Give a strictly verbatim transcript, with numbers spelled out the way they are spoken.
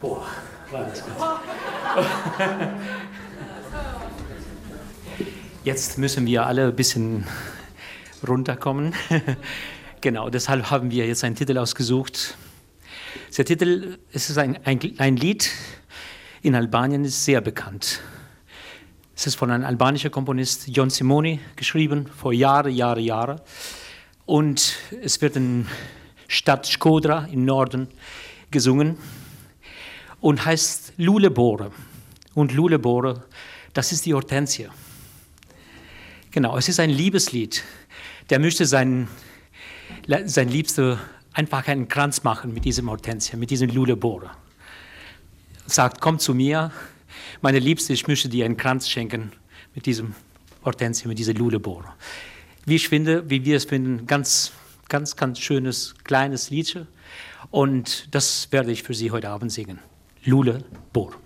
Boah, war das gut. Jetzt müssen wir alle ein bisschen runterkommen. Genau, deshalb haben wir jetzt einen Titel ausgesucht. Der Titel, es ist ein, ein, ein Lied in Albanien, ist sehr bekannt. Es ist von einem albanischen Komponist, Jon Simoni, geschrieben, vor Jahren, Jahre, Jahre. Und es wird in Stadt Shkodra im Norden gesungen und heißt Lulebore. Und Lulebore, das ist die Hortensie. Genau, es ist ein Liebeslied. Der möchte sein, sein Liebster einfach einen Kranz machen mit diesem Hortensie, mit diesem Lulebore. Sagt, komm zu mir, meine Liebste, ich möchte dir einen Kranz schenken mit diesem Hortensie, mit diesem Lulebore. Wie ich finde, wie wir es finden, ganz, ganz, ganz schönes, kleines Liedchen. Und das werde ich für Sie heute Abend singen. Lulebore.